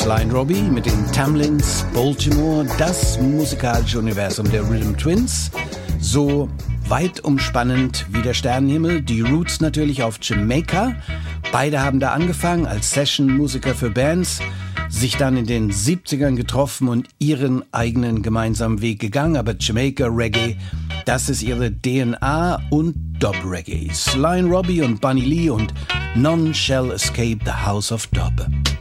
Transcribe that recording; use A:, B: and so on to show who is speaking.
A: Sly and Robbie mit den Tamlins, Baltimore, das musikalische Universum der Rhythm Twins. So weit umspannend wie der Sternenhimmel, die Roots natürlich auf Jamaika. Beide haben da angefangen als Session-Musiker für Bands, sich dann in den 70ern getroffen und ihren eigenen gemeinsamen Weg gegangen. Aber Jamaica Reggae, das ist ihre DNA und Dub Reggae. Sly and Robbie und Bunny Lee und None Shall Escape the House of Dub.